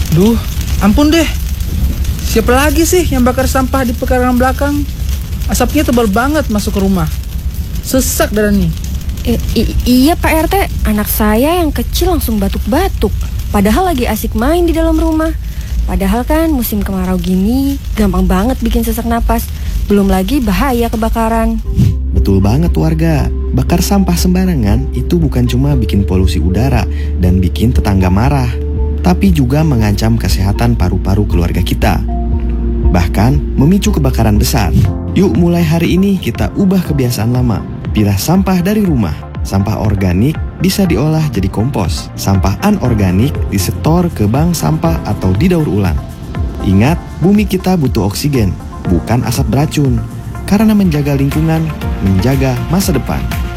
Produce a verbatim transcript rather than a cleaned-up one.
Duh, ampun deh. Siapa lagi sih yang bakar sampah di pekarangan belakang? Asapnya tebal banget masuk ke rumah. Sesak darah nih. I- i- iya Pak R T, anak saya yang kecil langsung batuk-batuk. Padahal lagi asik main di dalam rumah. Padahal kan musim kemarau gini gampang banget bikin sesak napas. Belum lagi bahaya kebakaran. Betul banget warga. Bakar sampah sembarangan itu bukan cuma bikin polusi udara dan bikin tetangga marah, tapi juga mengancam kesehatan paru-paru keluarga kita. Bahkan memicu kebakaran besar. Yuk mulai hari ini kita ubah kebiasaan lama. Pilah sampah dari rumah. Sampah organik bisa diolah jadi kompos. Sampah anorganik disetor ke bank sampah atau didaur ulang. Ingat, bumi kita butuh oksigen, bukan asap beracun. Karena menjaga lingkungan, menjaga masa depan.